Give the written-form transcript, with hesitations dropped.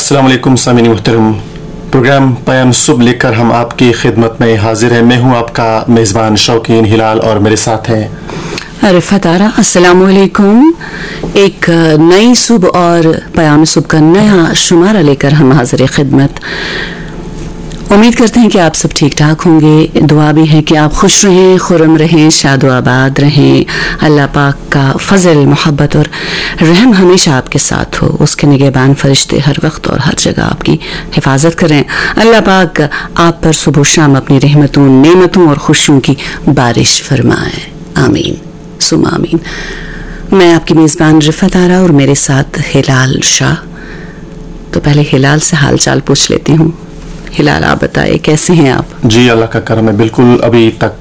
अस्सलाम वालेकुम सामीन मुहतरम। प्रोग्राम पयाम सुबह लेकर हम आपकी खिदमत में हाजिर हैं। मैं हूं आपका मेज़बान शौकीन हिलाल और मेरे साथ हैं रिफ़त आरा। अस्सलाम वालेकुम। एक नई सुबह और पयाम सुबह का नया शुमारा लेकर हम हाजिर खिदमत। उम्मीद करते हैं कि आप सब ठीक ठाक होंगे। दुआ भी है कि आप खुश रहें, खुर्रम रहें, शादो आबाद रहें। अल्लाह पाक का फजल, मोहब्बत और रहम हमेशा आपके साथ हो। उसके निगहबान फरिश्ते हर वक्त और हर जगह आपकी हिफाजत करें। अल्लाह पाक आप पर सुबह शाम अपनी रहमतों, नेमतों और खुशियों की बारिश फरमाए। आमीन सुम आमीन। मैं आपकी मेज़बान रिफ़त आरा और मेरे साथ हिलाल शाह। तो पहले हिलाल से हाल चाल पूछ लेती हूँ। हिलाल, आप बताइए कैसे हैं आप? जी, अल्लाह का करम है, बिल्कुल अभी तक